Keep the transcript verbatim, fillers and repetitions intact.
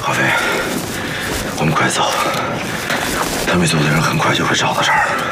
华妃，我们快走，他们族的人很快就会找到这儿。